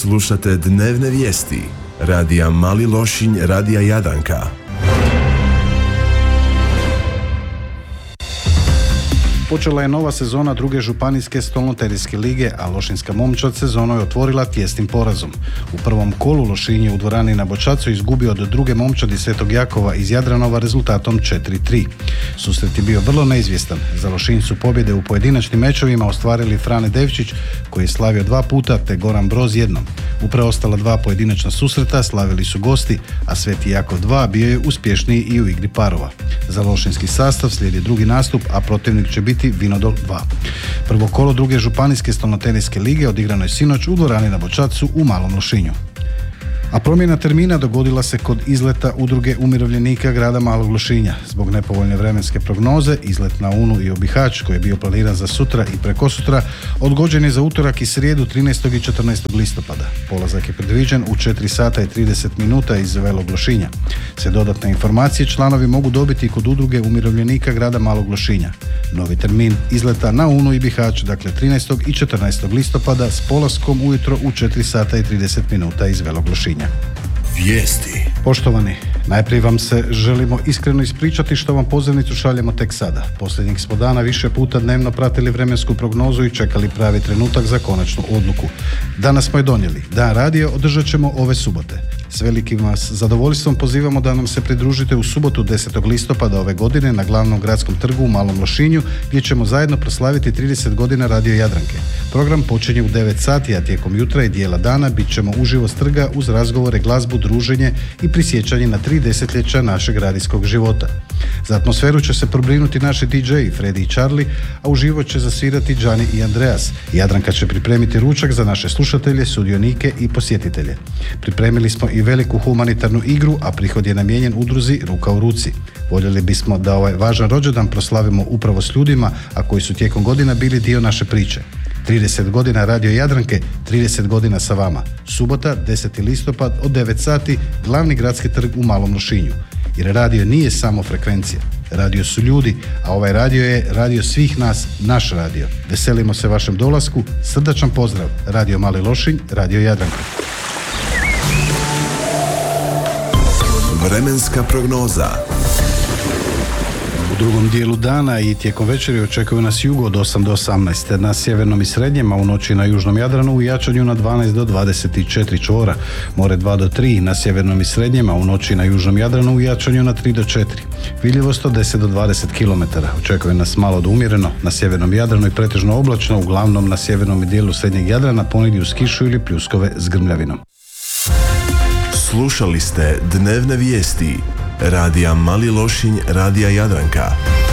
Slušate dnevne vijesti radija Mali Lošinj, radija Jadranka. Počela je nova sezona druge županijske stolnoterijske lige, a Lošinjska momčad sezonu je otvorila tijesnim porazom. U prvom kolu Lošinj je u dvorani na Bočacu izgubio od druge momčadi Svetog Jakova iz Jadranova rezultatom 4-3. Susret je bio vrlo neizvjestan. Za Lošinj su pobjede u pojedinačnim mečevima ostvarili Frane Devčić, koji je slavio 2 puta, te Goran Broz jednom. U preostala 2 pojedinačna susreta slavili su gosti, a Sveti Jakov 2 bio je uspješniji i u igri parova. Za lošinjski sastav slijedi drugi nastup, a protivnik će biti Vinodol 2. Prvo kolo druge županijske stolnoterijske lige odigrano je sinoć u dvorani na Bočacu u Malom Lošinju. A promjena termina dogodila se kod izleta Udruge umirovljenika grada Malog Lošinja. Zbog nepovoljne vremenske prognoze, izlet na Unu i Bihać, koji je bio planiran za sutra i prekosutra, odgođen je za utorak i srijedu 13. i 14. listopada. Polazak je predviđen u 4 sata i 30 minuta iz Velog Lošinja. Sve dodatne informacije članovi mogu dobiti kod Udruge umirovljenika grada Malog Lošinja. Novi termin izleta na Unu i Bihać, dakle 13. i 14. listopada s polaskom ujutro u 4 sata i 30 minuta iz Velog Lošinja. Vijesti. Poštovani, najprije vam se želimo iskreno ispričati što vam pozivnicu šaljemo tek sada. Posljednjih smo dana više puta dnevno pratili vremensku prognozu i čekali pravi trenutak za konačnu odluku. Danas smo je donijeli. Dan radio održat ćemo ove subote. S velikim vas zadovoljstvom pozivamo da nam se pridružite u subotu 10. listopada ove godine na glavnom gradskom trgu u Malom Lošinju, gdje ćemo zajedno proslaviti 30 godina radio Jadranke. Program počinje u 9 sati, a tijekom jutra i dijela dana bit ćemo uživo s trga uz razgovore, glazbu, druženje i prisjećanje na 3 desetljeća našeg radijskog života. Za atmosferu će se pobrinuti naši DJ-i Freddy i Charlie, a uživo će zasvirati Gianni i Andreas. Jadranka će pripremiti ručak za naše slušatelje, sudionike i posjetitelje. Pripremili smo i veliku humanitarnu igru, a prihod je namijenjen udruzi Ruka u ruci. Voljeli bismo da ovaj važan rođendan proslavimo upravo s ljudima, a koji su tijekom godina bili dio naše priče. 30 godina radio Jadranke, 30 godina sa vama. Subota, 10. listopad od 9 sati, glavni gradski trg u Malom Lošinju. Jer radio nije samo frekvencija. Radio su ljudi, a ovaj radio je radio svih nas, naš radio. Veselimo se vašem dolasku, srdačan pozdrav. Radio Mali Lošinj, radio Jadranka. Vremenska prognoza. U drugom dijelu dana i tijekom večeri očekuju nas jugo od 8 do 18, na sjevernom i srednjem, a u noći na južnom Jadranu u jačanju na 12 do 24 čvora, more 2 do 3 na sjevernom i srednjem, a u noći na južnom Jadranu u jačanju na 3 do 4. Vidljivost od 10 do 20 km. Očekuje nas malo do umjereno na sjevernom Jadranu i pretežno oblačno, uglavnom na sjevernom dijelu srednjeg Jadrana ponegdje uz kišu ili pljuskove s grmljavinom. Slušali ste dnevne vijesti radija Mali Lošinj, radija Jadranka.